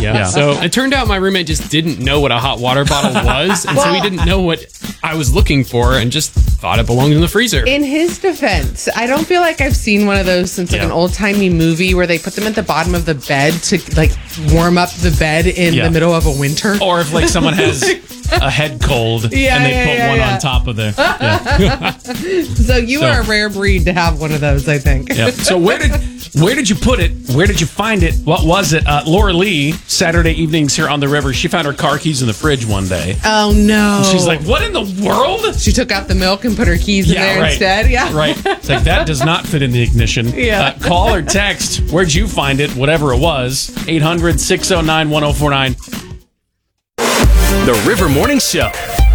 Yeah. So it turned out my roommate just didn't know what a hot water bottle was, and so he didn't know what I was looking for, and just thought it belonged in the freezer. In his defense, I don't feel like I've seen one of those since like an old-timey movie where they put them at the bottom of the bed to like warm up the bed in the middle of a winter. Or if like someone has a head cold and they put one on top of the... So you are a rare breed to have one of those, I think. Yeah. So where did you put it? Where did you find it? What was it? Laura Lee, Saturday evenings here on the river, she found her car keys in the fridge one day. Oh, no. She's like, what in the world? She took out the milk and put her keys in there instead. Yeah. Right. It's like, that does not fit in the ignition. Yeah. Call or text, where'd you find it? Whatever it was. 800-609-1049. The River Morning Show.